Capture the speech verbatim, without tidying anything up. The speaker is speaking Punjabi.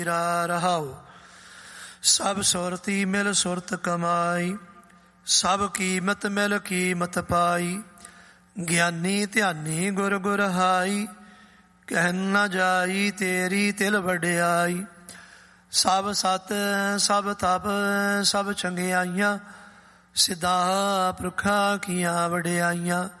ਰਹਾਉ। ਸਭ ਸੁਰਤੀ ਮਿਲ ਸੁਰਤ ਕਮਾਈ, ਸਭ ਕੀਮਤ ਮਿਲ ਕੀਮਤ ਪਾਈ। ਗਿਆਨੀ ਧਿਆਨੀ ਗੁਰ ਗੁਰ ਹਾਈ, ਕਹਿਨ ਨਾ ਜਾਈ ਤੇਰੀ ਤਿਲ ਵਡਿਆਈ। ਸਭ ਸਤ ਸਭ ਤਪ ਸਭ ਚੰਗਿਆਈਆਂ, ਸਿਧਾ ਪੁਰਖਾਂ ਕੀਆਂ ਵਡਿਆਈਆਂ।